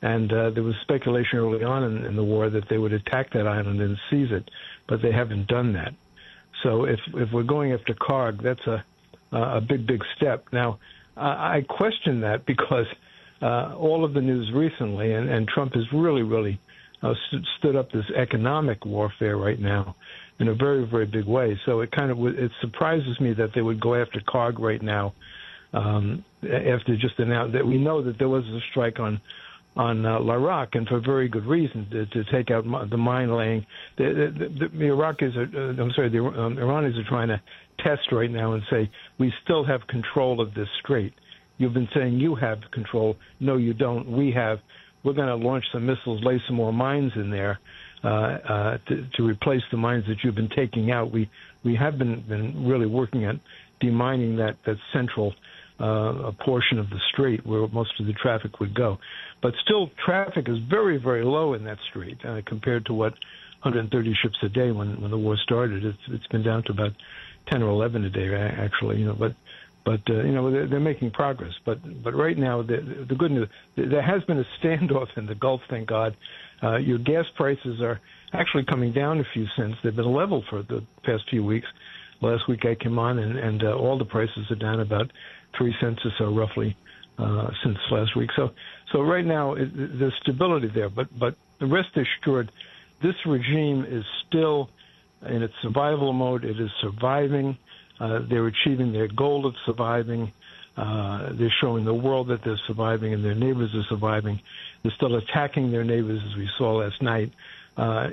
And there was speculation early on in the war that they would attack that island and seize it, but they haven't done that. So if we're going after Karg, that's a big step. Now, I question that because all of the news recently, and Trump has really stood up this economic warfare right now in a very big way. So it surprises me that they would go after Karg right now after just announced that we know that there was a strike on Iraq, and for very good reason, to take out the mine laying. The Iraqis the Iranis are trying to test right now and say, we still have control of this strait. You've been saying you have control. No, you don't. We have. We're going to launch some missiles, lay some more mines in there to replace the mines that you've been taking out. We have been really working at demining that central a portion of the strait where most of the traffic would go. But still, traffic is very low in that strait compared to what 130 ships a day when the war started. It's been down to about 10 or 11 a day, actually. But they're making progress. But right now, the good news, there has been a standoff in the Gulf, thank God. Your gas prices are actually coming down a few cents. They've been level for the past few weeks. Last week I came on, and all the prices are down about 3 cents or so, roughly, since last week. So right now, there's stability there. But rest assured, this regime is still in its survival mode. It is surviving. They're achieving their goal of surviving. They're showing the world that they're surviving, and their neighbors are surviving. They're still attacking their neighbors, as we saw last night. I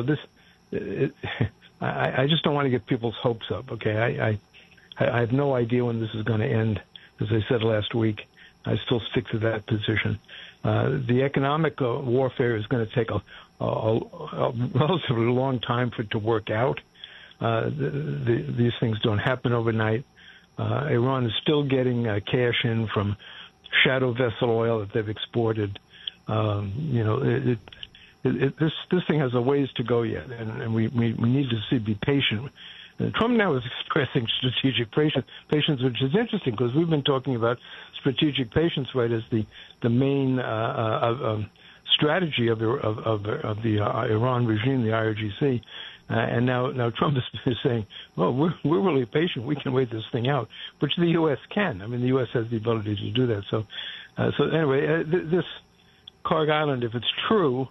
just don't want to get people's hopes up. Okay, I have no idea when this is going to end. As I said last week, I still stick to that position. The economic warfare is going to take a relatively long time for it to work out. These things don't happen overnight. Iran is still getting cash in from shadow vessel oil that they've exported. This thing has a ways to go yet, and we need to be patient. Trump now is expressing strategic patience, which is interesting because we've been talking about strategic patience, right, as the main strategy of the Iran regime, the IRGC. And now Trump is saying, well, we're really patient. We can wait this thing out, which the U.S. can. I mean, the U.S. has the ability to do that. So anyway, this Karg Island, if it's true,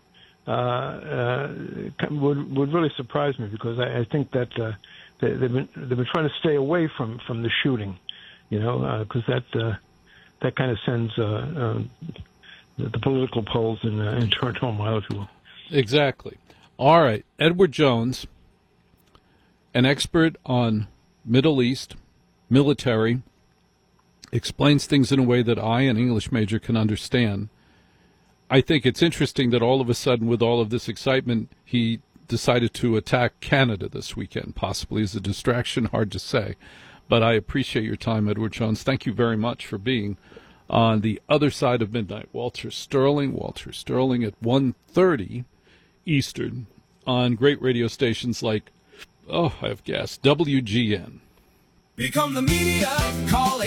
would really surprise me because I think that they've been trying to stay away from the shooting, because that kind of sends the political polls in turmoil, if you will. Exactly. All right. Edward Jones, an expert on Middle East, military, explains things in a way that I, an English major, can understand. I think it's interesting that all of a sudden, with all of this excitement, he decided to attack Canada this weekend, possibly as a distraction, hard to say. But I appreciate your time, Edward Jones. Thank you very much for being on the other side of midnight. Walter Sterling at 1:30 Eastern on great radio stations like, I have gas, WGN. Become the media. Call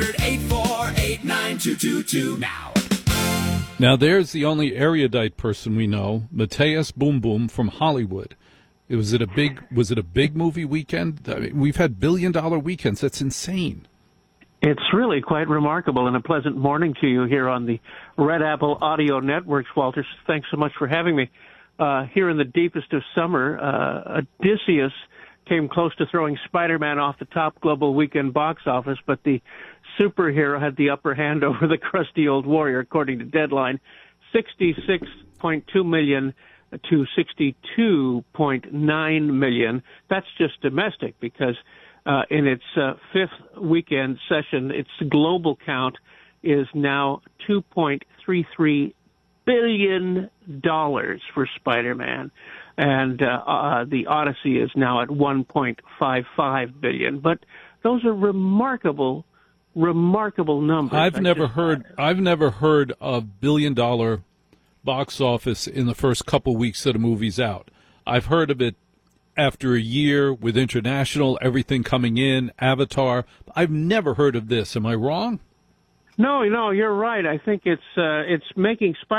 800-848-9222 now. Now there's the only erudite person we know, Matthias Boom Boom from Hollywood. Was it a big movie weekend? I mean, we've had billion-dollar weekends. That's insane. It's really quite remarkable, and a pleasant morning to you here on the Red Apple Audio Networks, Walter. Thanks so much for having me. Here in the deepest of summer, Odysseus came close to throwing Spider-Man off the top global weekend box office, but the superhero had the upper hand over the crusty old warrior, according to Deadline. $66.2 million to $62.9 million. That's just domestic because in its fifth weekend session, its global count is now $2.33 billion for Spider-Man. And the Odyssey is now at $1.55 billion. But those are remarkable numbers. I've never heard of billion-dollar box office in the first couple weeks that a movie's out. I've heard of it after a year with international, everything coming in, Avatar. I've never heard of this. Am I wrong? No, you're right. I think it's making